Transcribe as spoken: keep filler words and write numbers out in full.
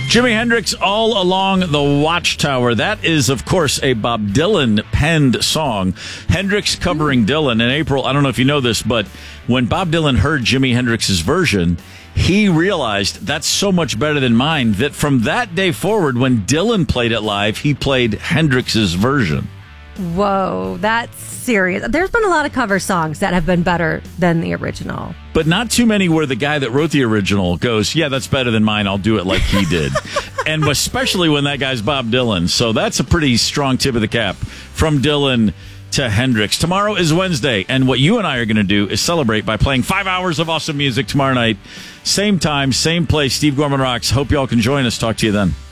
Jimi Hendrix, All Along the Watchtower. That is, of course, a Bob Dylan penned song. Hendrix covering Dylan. In April, I don't know if you know this, but when Bob Dylan heard Jimi Hendrix's version, he realized that's so much better than mine that from that day forward, when Dylan played it live, he played Hendrix's version. Whoa, that's serious. There's been a lot of cover songs that have been better than the original. But not too many where the guy that wrote the original goes, yeah, that's better than mine. I'll do it like he did. And especially when that guy's Bob Dylan. So that's a pretty strong tip of the cap from Dylan to Hendrix. Tomorrow is Wednesday, and what you and I are going to do is celebrate by playing five hours of awesome music tomorrow night. Same time, same place, Steve Gorman Rocks. Hope y'all can join us. Talk to you then.